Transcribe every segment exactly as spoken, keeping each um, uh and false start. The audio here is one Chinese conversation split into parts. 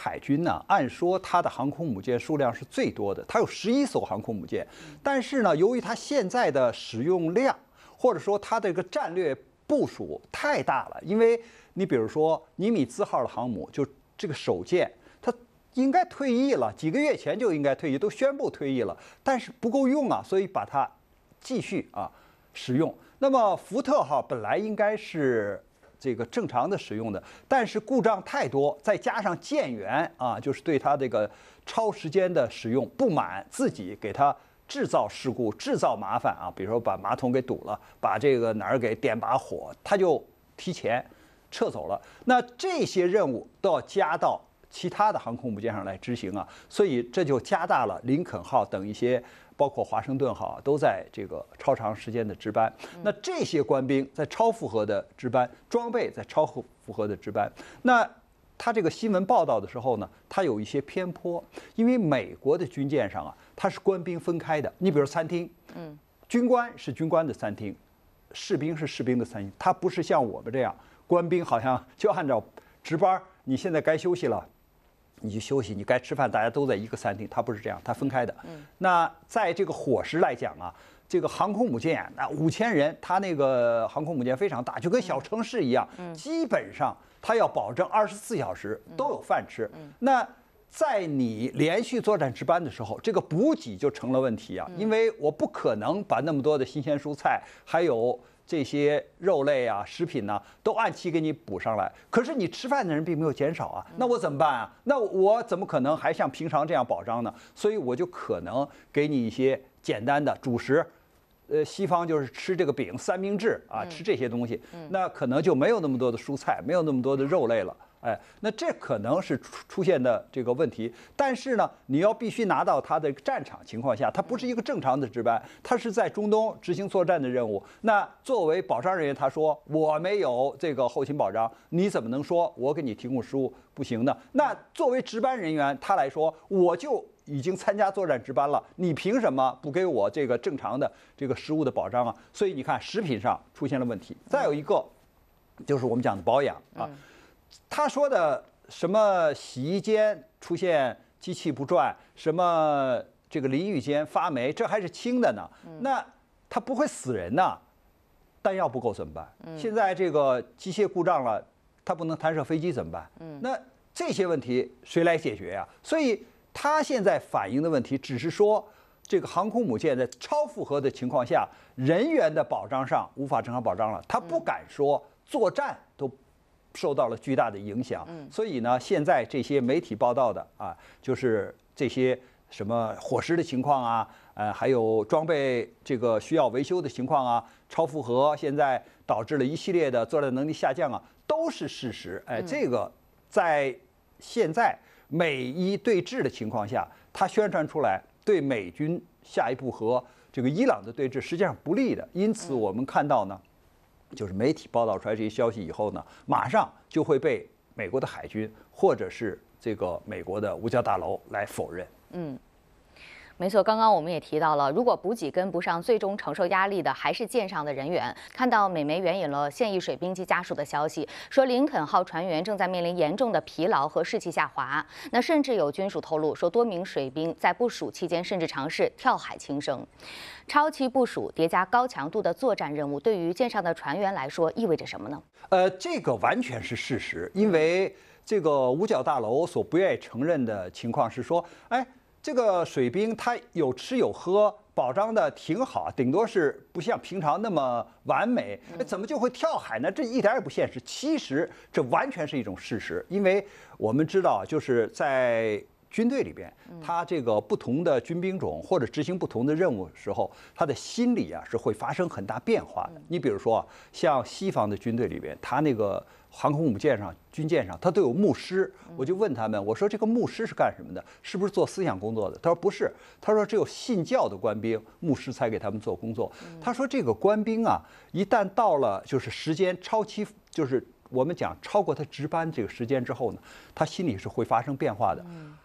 海军呢，按说它的航空母舰数量是最多的，它有十一艘航空母舰。但是呢，由于它现在的使用量，或者说它的这个战略部署太大了，因为你比如说尼米兹号的航母，就这个首舰，它应该退役了，几个月前就应该退役，都宣布退役了，但是不够用啊，所以把它继续啊使用。那么福特号本来应该是这个正常的使用的，但是故障太多，再加上舰员啊，就是对它这个超时间的使用不满，自己给它制造事故、制造麻烦啊，比如说把马桶给堵了，把这个哪儿给点把火，他就提前撤走了。那这些任务都要加到其他的航空母舰上来执行啊，所以这就加大了林肯号等一些，包括华盛顿号啊，都在这个超长时间的值班。那这些官兵在超负荷的值班，装备在超负荷的值班。那他这个新闻报道的时候呢，他有一些偏颇，因为美国的军舰上啊，它是官兵分开的。你比如餐厅，嗯，军官是军官的餐厅，士兵是士兵的餐厅，它不是像我们这样，官兵好像就按照值班，你现在该休息了。你去休息，你该吃饭，大家都在一个餐厅，它不是这样，它分开的。那在这个伙食来讲啊，这个航空母舰那五千人，它那个航空母舰非常大，就跟小城市一样，基本上它要保证二十四小时都有饭吃。那在你连续作战值班的时候，这个补给就成了问题啊，因为我不可能把那么多的新鲜蔬菜还有这些肉类啊、食品呢、啊，都按期给你补上来。可是你吃饭的人并没有减少啊，那我怎么办啊？那我怎么可能还像平常这样保障呢？所以我就可能给你一些简单的主食，呃，西方就是吃这个饼、三明治啊，吃这些东西，那可能就没有那么多的蔬菜，没有那么多的肉类了。哎，那这可能是出出现的这个问题，但是呢，你要必须拿到它的战场情况下，它不是一个正常的值班，它是在中东执行作战的任务。那作为保障人员，他说我没有这个后勤保障，你怎么能说我给你提供食物不行呢？那作为值班人员，他来说，我就已经参加作战值班了，你凭什么不给我这个正常的这个食物的保障啊？所以你看，食品上出现了问题。再有一个，就是我们讲的保养啊。他说的什么洗衣间出现机器不转，什么这个淋浴间发霉，这还是轻的呢。那它不会死人呐，弹药不够怎么办？现在这个机械故障了，它不能弹射飞机怎么办？那这些问题谁来解决呀？所以他现在反映的问题只是说，这个航空母舰在超负荷的情况下，人员的保障上无法正常保障了，他不敢说作战都受到了巨大的影响，所以呢，现在这些媒体报道的啊，就是这些什么伙食的情况啊，呃，还有装备这个需要维修的情况啊，超负荷现在导致了一系列的作战能力下降啊，都是事实。哎，这个在现在美伊对峙的情况下，它宣传出来对美军下一步和这个伊朗的对峙实际上不利的，因此我们看到呢。就是媒体报道出来这些消息以后呢，马上就会被美国的海军或者是这个美国的五角大楼来否认。 嗯。没错，刚刚我们也提到了，如果补给跟不上，最终承受压力的还是舰上的人员。看到美媒援引了现役水兵及家属的消息，说林肯号船员正在面临严重的疲劳和士气下滑。那甚至有军属透露说，多名水兵在部署期间甚至尝试跳海轻生。超期部署叠加高强度的作战任务，对于舰上的船员来说意味着什么呢？ 呃，这个完全是事实，因为这个五角大楼所不愿意承认的情况是说，哎。这个水兵他有吃有喝，保障的挺好，顶多是不像平常那么完美，怎么就会跳海呢？这一点也不现实。其实这完全是一种事实，因为我们知道，就是在军队里边，他这个不同的军兵种或者执行不同的任务时候，他的心理啊是会发生很大变化的。你比如说，像西方的军队里边，他那个航空母舰上、军舰上，他都有牧师。我就问他们，我说这个牧师是干什么的？是不是做思想工作的？他说不是，他说只有信教的官兵，牧师才给他们做工作。他说这个官兵啊，一旦到了就是时间超期，就是我们讲超过他值班这个时间之后呢，他心里是会发生变化的。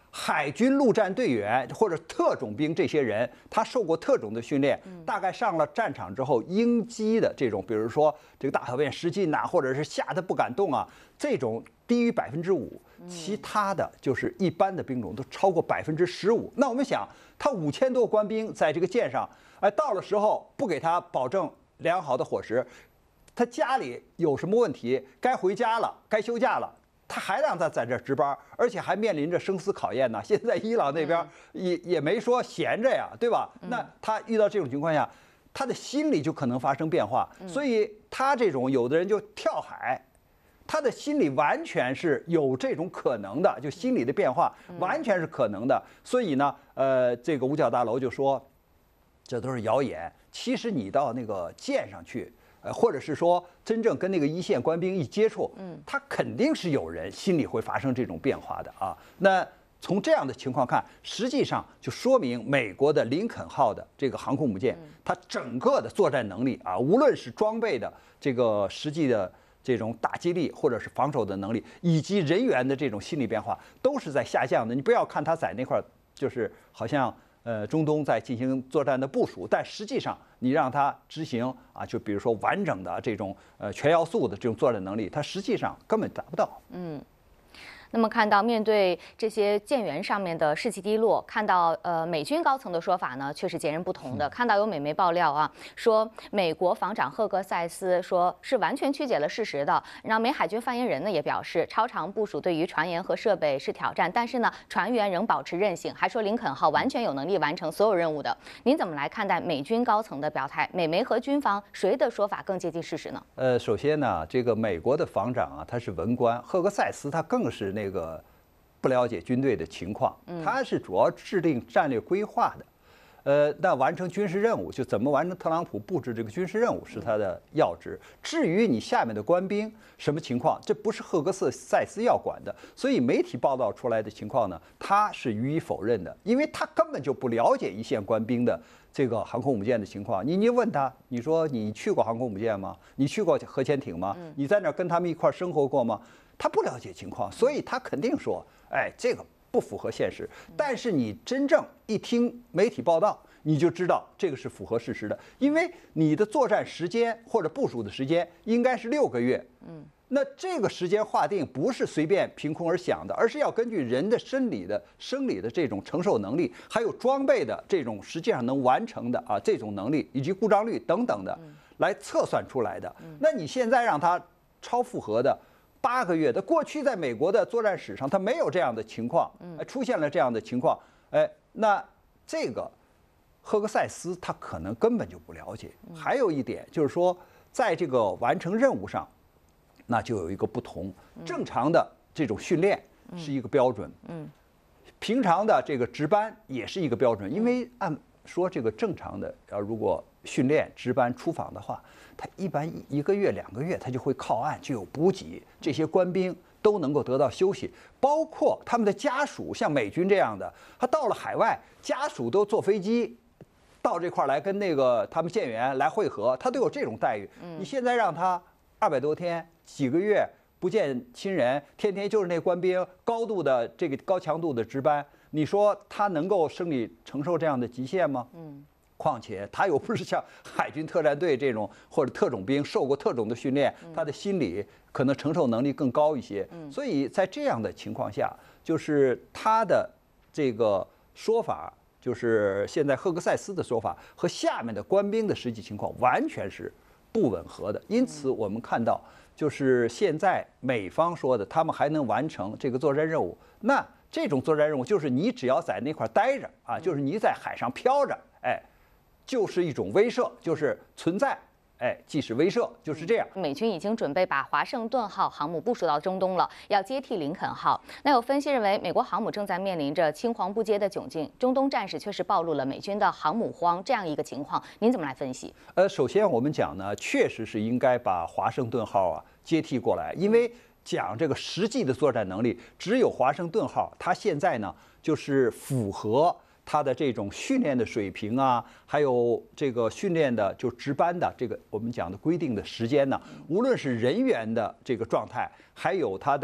海军陆战队员或者特种兵这些人，他受过特种的训练，大概上了战场之后，应激的这种，比如说这个大小便失禁呐、啊，或者是吓得不敢动啊，这种低于百分之五，其他的就是一般的兵种都超过百分之十五。那我们想，他五千多官兵在这个舰上，哎，到了时候不给他保证良好的伙食，他家里有什么问题，该回家了，该休假了。他还让他在这值班，而且还面临着生死考验呢。现在伊朗那边也也没说闲着呀，对吧？那他遇到这种情况下，他的心理就可能发生变化。所以他这种有的人就跳海，他的心理完全是有这种可能的，就心理的变化完全是可能的。所以呢，呃，这个五角大楼就说，这都是谣言。其实你到那个舰上去。呃，或者是说，真正跟那个一线官兵一接触，嗯，他肯定是有人心里会发生这种变化的啊。那从这样的情况看，实际上就说明美国的林肯号的这个航空母舰，它整个的作战能力啊，无论是装备的这个实际的这种打击力，或者是防守的能力，以及人员的这种心理变化，都是在下降的。你不要看它在那块儿，就是好像。呃，中东在进行作战的部署，但实际上你让它执行啊，就比如说完整的这种呃全要素的这种作战能力，它实际上根本达不到。 嗯。那么看到面对这些舰员上面的士气低落，看到呃美军高层的说法呢，却是截然不同的。看到有美媒爆料啊，说美国防长赫格塞斯说是完全曲解了事实的。让美海军发言人呢也表示，超长部署对于船员和设备是挑战，但是呢船员仍保持韧性，还说林肯号完全有能力完成所有任务的。您怎么来看待美军高层的表态？美媒和军方谁的说法更接近事实呢？ 呃，首先呢，这个美国的防长啊，他是文官，赫格塞斯他更是那个不了解军队的情况，他是主要制定战略规划的，呃，那完成军事任务就怎么完成特朗普布置这个军事任务是他的要职。至于你下面的官兵什么情况，这不是赫格塞斯要管的。所以媒体报道出来的情况呢，他是予以否认的，因为他根本就不了解一线官兵的这个航空母舰的情况。你你问他，你说你去过航空母舰吗？你去过核潜艇吗？你在那儿跟他们一块生活过吗？他不了解情况，所以他肯定说，哎，这个不符合现实。但是你真正一听媒体报道，你就知道这个是符合事实的，因为你的作战时间或者部署的时间应该是六个月。嗯，那这个时间划定不是随便凭空而想的，而是要根据人的生理的、生理的这种承受能力，还有装备的这种实际上能完成的啊这种能力，以及故障率等等的来测算出来的。那你现在让它超负荷的。八个月的，过去在美国的作战史上，它没有这样的情况，出现了这样的情况，哎，那这个赫格塞斯他可能根本就不了解。还有一点就是说，在这个完成任务上，那就有一个不同。正常的这种训练是一个标准，嗯，平常的这个值班也是一个标准，因为按说这个正常的，要如果训练值班出访的话。他一般一个月、两个月，他就会靠岸，就有补给，这些官兵都能够得到休息，包括他们的家属，像美军这样的，他到了海外，家属都坐飞机到这块来跟那个他们舰员来会合，他都有这种待遇。你现在让他二百多天、几个月不见亲人，天天就是那官兵高度的这个高强度的值班，你说他能够生理承受这样的极限吗？嗯。况且他又不是像海军特战队这种或者特种兵受过特种的训练，他的心理可能承受能力更高一些。所以在这样的情况下，就是他的这个说法，就是现在赫格塞斯的说法和下面的官兵的实际情况完全是不吻合的。因此我们看到，就是现在美方说的，他们还能完成这个作战任务，那这种作战任务就是你只要在那块待着啊，就是你在海上飘着，哎。就是一种威慑，就是存在，哎，即是威慑，就是这样。 美军已经准备把华盛顿号航母部署到中东了，要接替林肯号。那有分析认为，美国航母正在面临着青黄不接的窘境，中东战事确实暴露了美军的航母荒这样一个情况。您怎么来分析？ 呃，首先我们讲呢，确实是应该把华盛顿号啊接替过来，因为讲这个实际的作战能力，只有华盛顿号，它现在呢就是符合。他的这种训练的水平啊，还有这个训练的就值班的这个我们讲的规定的时间呢，无论是人员的这个状态，还有他的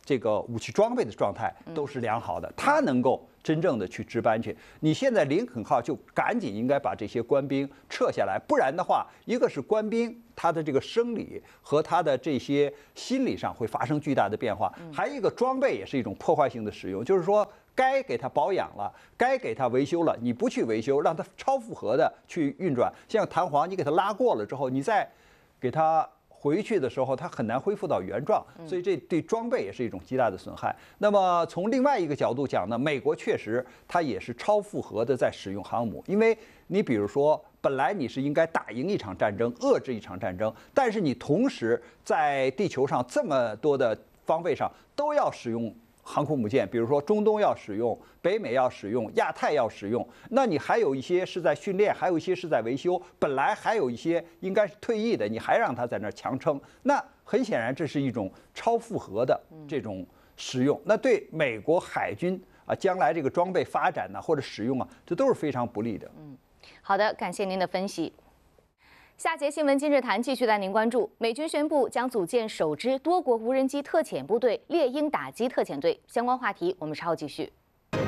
这个武器装备的状态都是良好的，它能够真正的去值班去。你现在林肯号就赶紧应该把这些官兵撤下来，不然的话，一个是官兵他的这个生理和他的这些心理上会发生巨大的变化，还有一个装备也是一种破坏性的使用，就是说该给它保养了，该给它维修了，你不去维修，让它超负荷的去运转，像弹簧你给它拉过了之后，你再给它回去的时候，它很难恢复到原状，所以这对装备也是一种极大的损害。那么从另外一个角度讲呢，美国确实它也是超负荷的在使用航母，因为你比如说，本来你是应该打赢一场战争，遏制一场战争，但是你同时在地球上这么多的方位上都要使用航空母舰，比如说中东要使用，北美要使用，亚太要使用，那你还有一些是在训练，还有一些是在维修，本来还有一些应该是退役的，你还让他在那儿强撑，那很显然这是一种超负荷的这种使用，那对美国海军啊将来这个装备发展呢、啊、或者使用啊，这都是非常不利的。 嗯，好的，感谢您的分析。下节新闻今日谈继续带您关注，美军宣布将组建首支多国无人机特遣部队——猎鹰打击特遣队。相关话题我们稍后继续。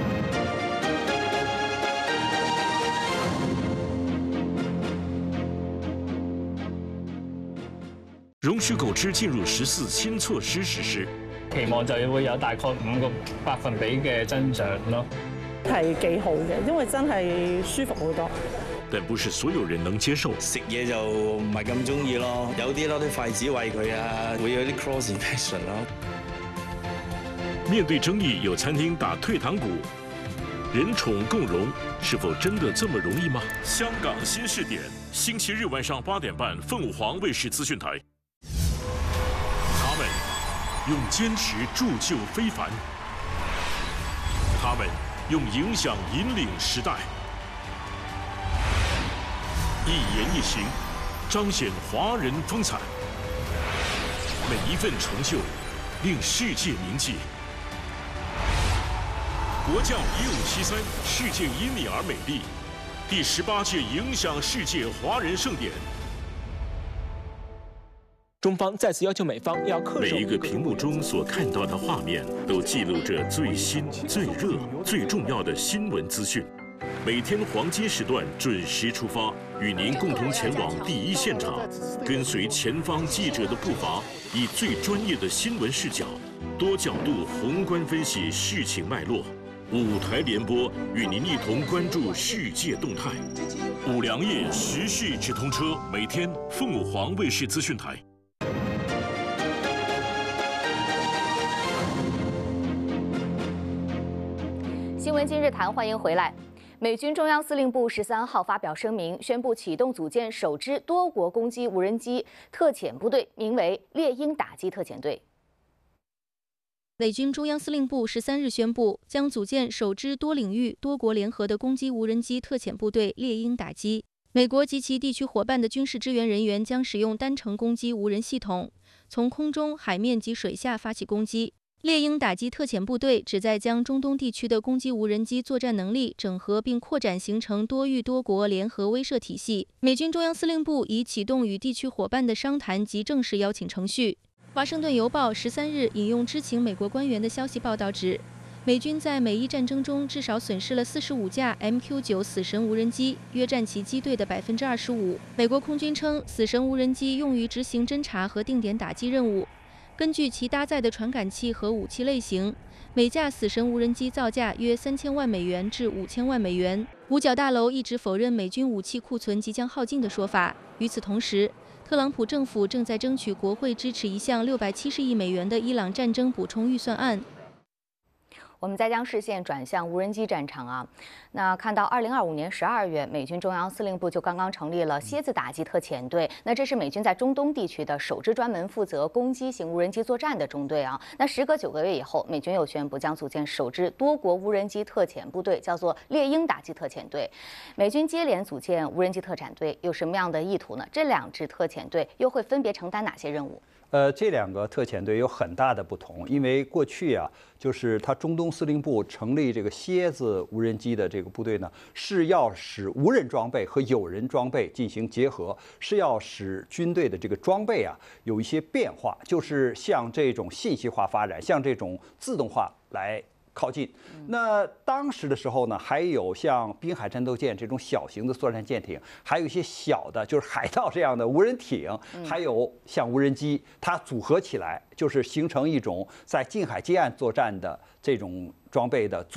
容許狗隻進入十四新措施實施， 期望就會有大概五個百分比嘅增長咯， 係幾好嘅，因為真係舒服好多。 但不是所有人能接受。 食嘢就唔係咁中意咯，有啲攞啲筷子餵佢啊，會有啲 cross infection 咯。 面對爭議，有餐廳打退堂鼓，人寵共榮，是否真的這麼容易嗎？香港新視點，星期日晚上八點半，鳳凰衛視資訊台。他們用堅持鑄就非凡，他們用影響引領時代。一言一行，彰顯華人風采。每一份成就，令世界銘記。國教一五七三，世界因你而美麗。第十八屆影響世界華人盛典。 中方再次要求美方要恪守。 每一個屏幕中所看到的畫面，都記錄着最新、最熱、最重要的新聞資訊。每天黃金時段準時出發，與您共同前往第一現場，跟隨前方記者的步伐，以最專業的新聞視角，多角度宏觀分析事情脈絡。五台聯播，與您一同關注世界動態。五糧液時事直通車，每天鳳凰衛視資訊台。 新聞今日談，歡迎回來。美軍中央司令部十三號發表聲明，宣布啟動組建首支多國攻擊無人機特遣部隊，名為“獵鷹打擊特遣隊”。 美軍中央司令部十三日宣布，將組建首支多領域、多國聯合的攻擊無人機特遣部隊“獵鷹打擊”。美國及其地區夥伴的軍事支援人員將使用單程攻擊無人系統，從空中、海面及水下發起攻擊。獵鷹打擊特遣部隊旨在將中東地區的攻擊無人機作戰能力整合並擴展，形成多域多國聯合威懾體系。美軍中央司令部已啟動與地區夥伴的商談及正式邀請程序。華盛頓郵報十三日引用知情美國官員的消息報道指，美軍在美伊戰爭中至少損失了四十五架 M Q 九死神無人機，約佔其機隊的百分之二十五。美國空軍稱，死神無人機用於執行偵察和定點打擊任務。根據其搭載的傳感器和武器類型，每架死神無人機造價約三千萬美元至五千萬美元。五角大樓一直否認美軍武器庫存即將耗盡的說法。與此同時，特朗普政府正在爭取國會支持一項六百七十億美元的伊朗戰爭補充預算案。 我們再將視線轉向無人機戰場啊，那看到二零二五年十二月，美軍中央司令部就剛剛成立了蠍子打擊特遣隊，那這是美軍在中東地區的首支專門負責攻擊型無人機作戰的中隊啊。那時隔九個月以後，美軍又宣布將組建首支多國無人機特遣部隊，叫做獵鷹打擊特遣隊。美軍接連組建無人機特遣隊有什麼樣的意圖呢？這兩支特遣隊又會分別承擔哪些任務？ 呃，这两个特遣队有很大的不同，因为过去啊，就是它中东司令部成立这个蝎子无人机的这个部队呢，是要使无人装备和有人装备进行结合，是要使军队的这个装备啊有一些变化，就是向这种信息化发展，向这种自动化来靠近。那当时的时候呢，还有像滨海战斗舰这种小型的作战舰艇，还有一些小的，就是海盗这样的无人艇，还有像无人机，它组合起来就是形成一种在近海接岸作战的这种装备的。